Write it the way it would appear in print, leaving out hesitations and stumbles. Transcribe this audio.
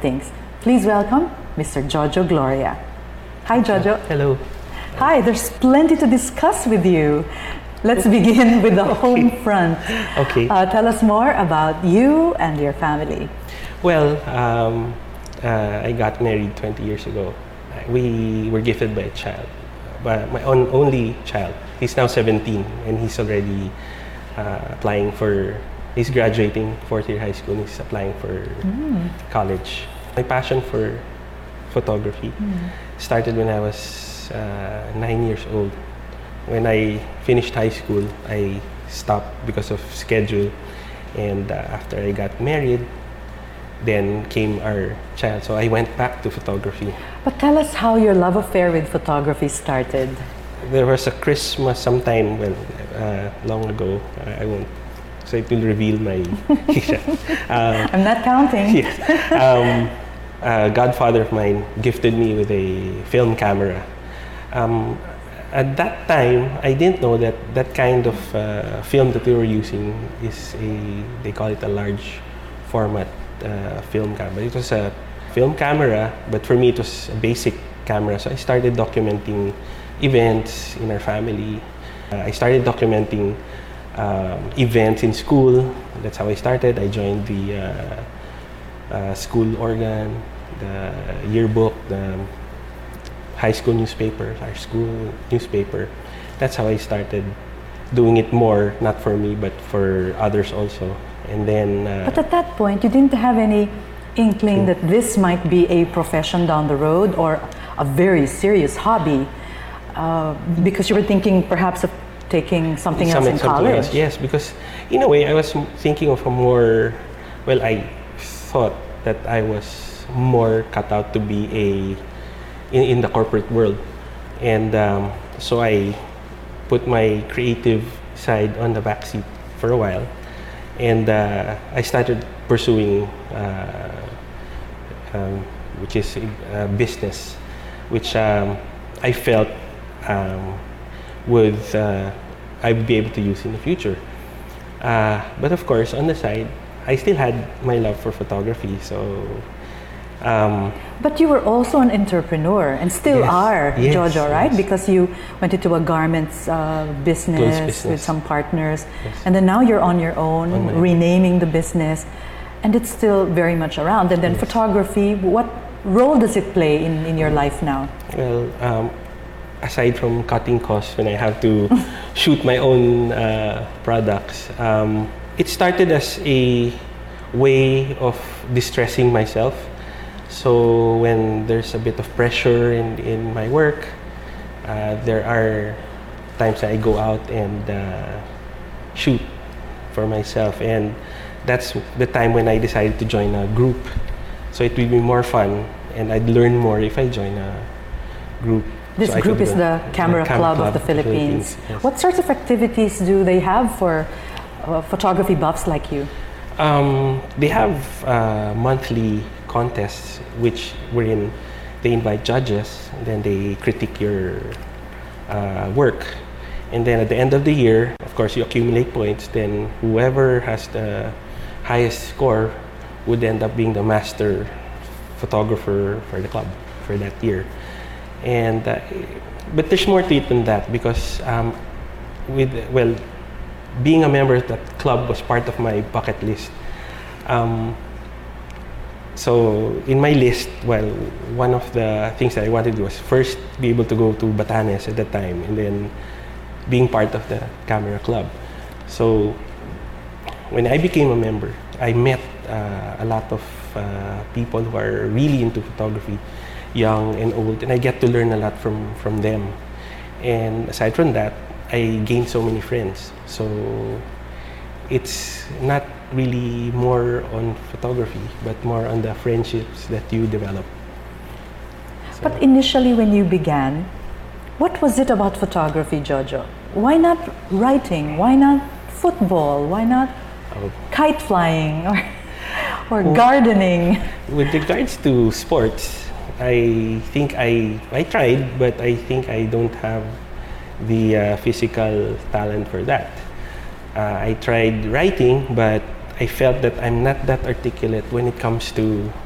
things. Please welcome Mr. Jojo Gloria. Hi, Jojo. Hello. Hi, there's plenty to discuss with you. Let's begin with the home front. Okay. Tell us more about you and your family. Well, I got married 20 years ago. We were gifted by a child, but my only child. He's now 17 and he's already applying for, he's graduating fourth year high school and he's applying for college. My passion for photography started when I was 9 years old. When I finished high school, I stopped because of schedule, and after I got married, then came our child. So I went back to photography. But tell us how your love affair with photography started. There was a Christmas sometime, well, long ago. I won't, so it will reveal my. I'm not counting. Yes. A godfather of mine gifted me with a film camera. At that time, I didn't know that that kind of film that we were using is they call it a large format film camera. It was a film camera, but for me it was a basic camera. So I started documenting events in our family. I started documenting events in school. That's how I started. I joined the school organ, the yearbook, the high school newspaper, our school newspaper. That's how I started doing it more, not for me, but for others also. And then... but at that point, you didn't have any inkling that this might be a profession down the road or a very serious hobby, because you were thinking perhaps of taking something else in college. Yes, because in a way, I was thinking of a more... Well, I thought that I was more cut out to be in the corporate world, and so I put my creative side on the back seat for a while, and I started pursuing which is business, which I felt I would be able to use in the future. But of course, on the side, I still had my love for photography, so. But you were also an entrepreneur and still are, Jojo, right? Yes. Because you went into a garments business with some partners, and then now you're on your own, renaming the business, and it's still very much around. And then photography, what role does it play in your life now? Well, aside from cutting costs when I have to shoot my own products, it started as a way of distressing myself. So when there's a bit of pressure in my work, there are times that I go out and shoot for myself, and that's the time when I decided to join a group. So it will be more fun, and I'd learn more if I join a group. This group is the Camera Club of the Philippines. Yes. What sorts of activities do they have for photography buffs like you? They have monthly contests wherein they invite judges, and then they critique your work. And then at the end of the year, of course, you accumulate points. Then whoever has the highest score would end up being the master photographer for the club for that year. And but there's more to it than that, because being a member of that club was part of my bucket list. So in my list, well, one of the things that I wanted to do was first be able to go to Batanes at that time, and then being part of the Camera Club. So when I became a member, I met a lot of people who are really into photography, young and old, and I get to learn a lot from them. And aside from that, I gained so many friends. So it's not really more on photography, but more on the friendships that you develop. So. But initially when you began, what was it about photography, Jojo? Why not writing? Why not football? Why not kite flying or gardening? With regards to sports, I think I tried, but I think I don't have the physical talent for that. I tried writing, but I felt that I'm not that articulate when it comes to